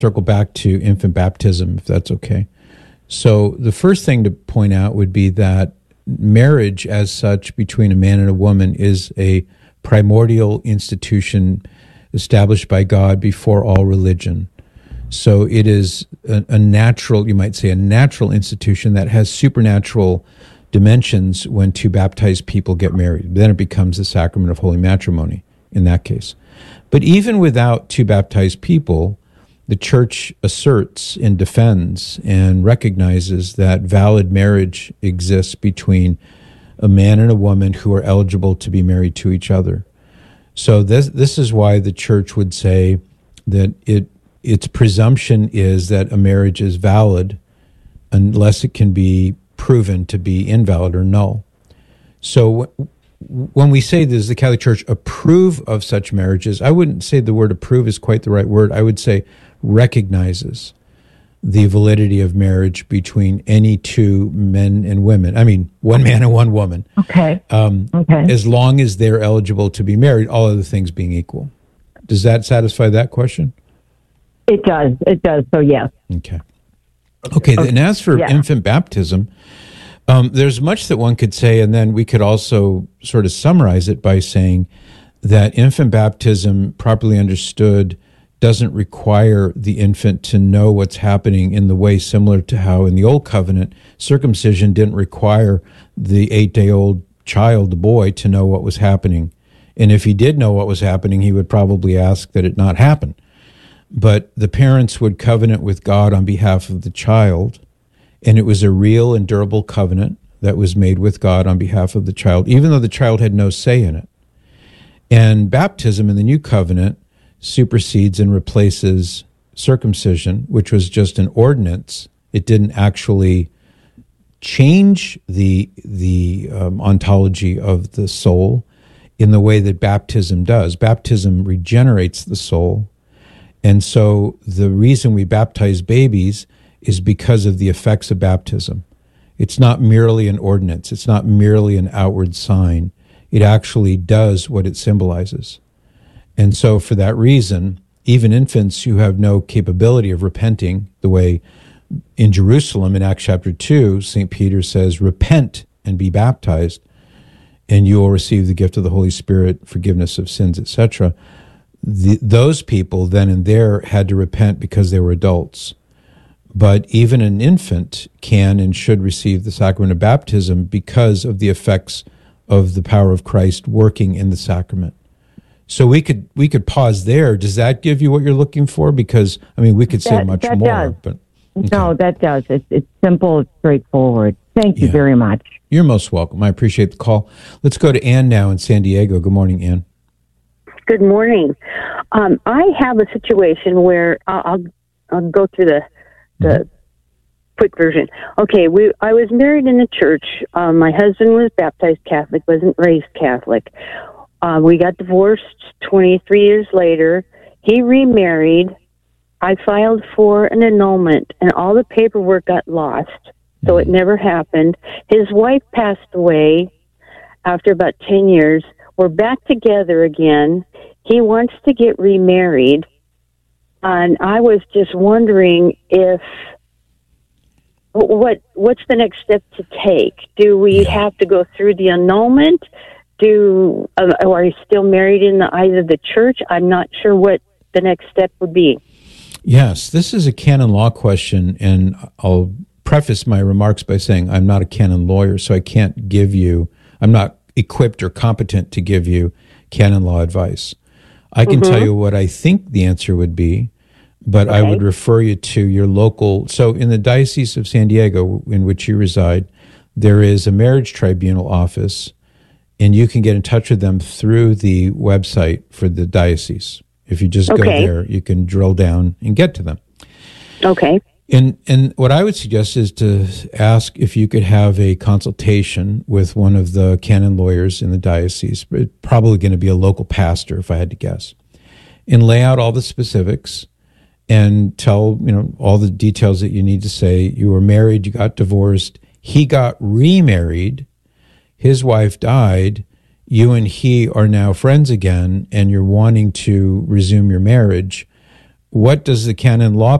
circle back to infant baptism, if that's okay. So the first thing to point out would be that marriage as such between a man and a woman is a primordial institution established by God before all religion. So it is a natural, you might say, a natural institution that has supernatural dimensions when two baptized people get married. Then it becomes the sacrament of holy matrimony in that case. But even without two baptized people, the church asserts and defends and recognizes that valid marriage exists between a man and a woman who are eligible to be married to each other. So this is why the church would say that its presumption is that a marriage is valid unless it can be proven to be invalid or null. So when we say, does the Catholic Church approve of such marriages, I wouldn't say the word approve is quite the right word. I would say recognizes the validity of marriage between any two men and women. I mean, one man and one woman. Okay. As long as they're eligible to be married, all other things being equal. Does that satisfy that question? It does. It does. So, yes. Okay. And as for infant baptism, there's much that one could say, and then we could also sort of summarize it by saying that infant baptism, properly understood, doesn't require the infant to know what's happening in the way similar to how in the Old Covenant, circumcision didn't require the 8-day-old child, the boy, to know what was happening. And if he did know what was happening, he would probably ask that it not happen. But the parents would covenant with God on behalf of the child, and it was a real and durable covenant that was made with God on behalf of the child, even though the child had no say in it. And baptism in the New Covenant supersedes and replaces circumcision, which was just an ordinance. It didn't actually change the ontology of the soul in the way that baptism does. Baptism regenerates the soul. And so the reason we baptize babies is because of the effects of baptism. It's not merely an ordinance. It's not merely an outward sign. It actually does what it symbolizes. And so for that reason, even infants who have no capability of repenting, the way in Jerusalem in Acts chapter 2, St. Peter says, repent and be baptized, and you will receive the gift of the Holy Spirit, forgiveness of sins, etc. Those people then and there had to repent because they were adults. But even an infant can and should receive the sacrament of baptism because of the effects of the power of Christ working in the sacrament. So we could pause there. Does that give you what you're looking for? Because, I mean, we could say much more. Does. But okay. No, that does. It's simple, it's straightforward. Thank you very much. You're most welcome. I appreciate the call. Let's go to Ann now in San Diego. Good morning, Ann. Good morning. I have a situation where I'll go through the quick version. Okay, I was married in the church. My husband was baptized Catholic, wasn't raised Catholic. We got divorced 23 years later. He remarried. I filed for an annulment, and all the paperwork got lost, so it never happened. His wife passed away after about 10 years. We're back together again. He wants to get remarried, and I was just wondering what's the next step to take? Do we have to go through the annulment? Are you still married in the eyes of the church? I'm not sure what the next step would be. Yes, this is a canon law question, and I'll preface my remarks by saying I'm not a canon lawyer, so I'm not equipped or competent to give you canon law advice. I can tell you what I think the answer would be, but I would refer you to your local. So in the Diocese of San Diego, in which you reside, there is a marriage tribunal office, and you can get in touch with them through the website for the diocese. If you just go there, you can drill down and get to them. Okay. And what I would suggest is to ask if you could have a consultation with one of the canon lawyers in the diocese, probably going to be a local pastor if I had to guess, and lay out all the specifics and tell, all the details that you need to say. You were married, you got divorced, he got remarried, his wife died, you and he are now friends again, and you're wanting to resume your marriage. what does the canon law